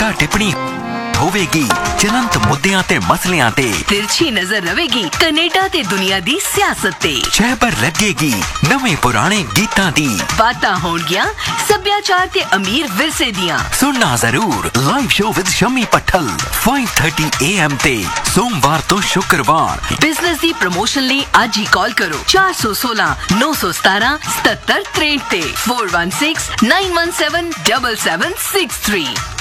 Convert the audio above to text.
ਟੀਕਾ ਟਿੱਪਣੀ ਹੋਵੇਗੀ ਚਲੰਤ ਮੁੱਦਿਆਂ ਤੇ ਮਸਲਿਆਂ ਤੇ। ਤਿਰਛੀ ਨਜ਼ਰ ਰਵੇਗੀ ਕੈਨੇਡਾ ਤੇ ਦੁਨੀਆ ਦੀ ਸਿਆਸਤ ਤੇ। ਚਹਿਬਰ ਲੱਗੇਗੀ ਨਵੇਂ ਪੁਰਾਣੇ ਗੀਤਾਂ ਦੀ। ਬਾਤਾਂ ਹੋਣਗੀਆਂ ਸੱਭਿਆਚਾਰ ਤੇ ਅਮੀਰ ਵਿਰਸੇ ਦੀਆਂ। ਸੁਣਨਾ ਜ਼ਰੂਰ live show with Shami ਪੱਠਲ 5:30 AM ਤੇ ਸੋਮਵਾਰ ਤੋਂ ਸ਼ੁੱਕਰਵਾਰ। ਬਿਜ਼ਨਸ ਦੀ ਪ੍ਰਮੋਸ਼ਨ ਲਈ ਅੱਜ ਹੀ ਕਾਲ ਕਰੋ 416 917 7763 ਤੇ 416 917 7763।